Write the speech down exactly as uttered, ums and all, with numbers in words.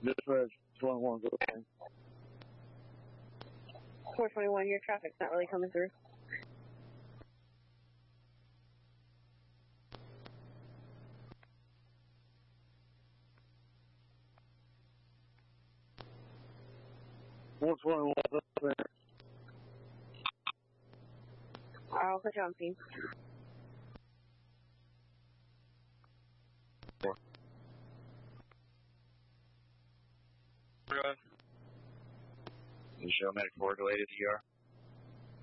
Dispatch twenty-one, go ahead. four twenty-one, your traffic's not really coming through. four twenty-one, up there. I'll put you on scene. You show medic four delayed at E R.